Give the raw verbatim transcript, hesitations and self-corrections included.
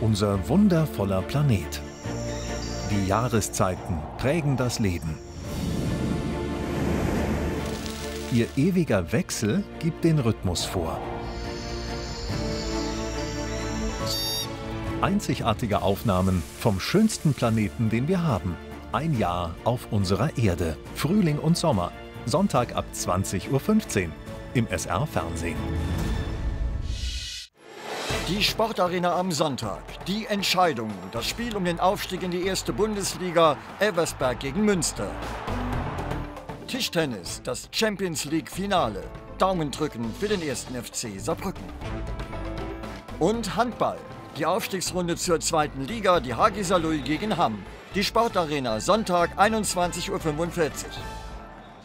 Unser wundervoller Planet. Die Jahreszeiten prägen das Leben. Ihr ewiger Wechsel gibt den Rhythmus vor. Einzigartige Aufnahmen vom schönsten Planeten, den wir haben. Ein Jahr auf unserer Erde. Frühling und Sommer. Sonntag ab zwanzig Uhr fünfzehn im S R-Fernsehen. Die Sportarena am Sonntag. Die Entscheidung. Das Spiel um den Aufstieg in die erste Bundesliga. Elversberg gegen Münster. Tischtennis. Das Champions League-Finale. Daumen drücken für den ersten F C Saarbrücken. Und Handball. Die Aufstiegsrunde zur zweiten Liga. Die Hagi Saarlouis gegen Hamm. Die Sportarena. Sonntag einundzwanzig Uhr fünfundvierzig.